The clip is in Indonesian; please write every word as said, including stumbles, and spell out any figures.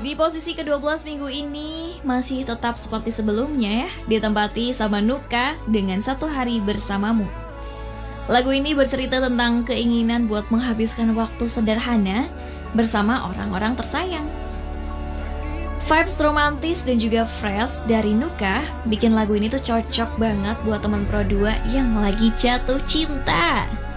Di posisi kedua belas minggu ini masih tetap seperti sebelumnya ya, ditempati sama Nuka dengan Satu Hari Bersamamu. Lagu ini bercerita tentang keinginan buat menghabiskan waktu sederhana bersama orang-orang tersayang. Vibes romantis dan juga fresh dari Nuka bikin lagu ini tuh cocok banget buat teman Pro dua yang lagi jatuh cinta.